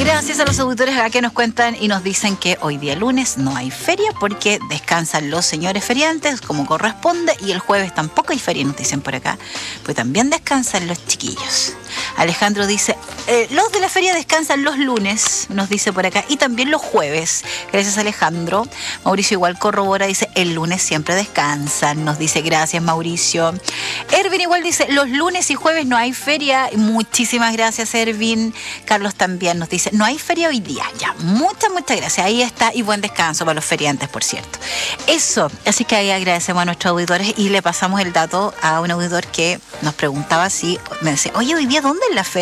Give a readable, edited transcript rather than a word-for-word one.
Gracias a los auditores acá que nos cuentan y nos dicen que hoy día lunes no hay feria porque descansan los señores feriantes como corresponde, y el jueves tampoco hay feria, nos dicen por acá, pues también descansan los chiquillos. Alejandro dice, los de la feria descansan los lunes, nos dice por acá, y también los jueves. Gracias, Alejandro. Mauricio igual corrobora, dice, el lunes siempre descansan, nos dice, gracias, Mauricio. Ervin igual dice, los lunes y jueves no hay feria. Muchísimas gracias, Ervin. Carlos también nos dice, no hay feria hoy día. Ya, muchas gracias. Ahí está, y buen descanso para los feriantes, por cierto. Eso, así que ahí agradecemos a nuestros auditores y le pasamos el dato a un auditor que nos preguntaba si, me decía, oye, hoy día, ¿dónde es la feria?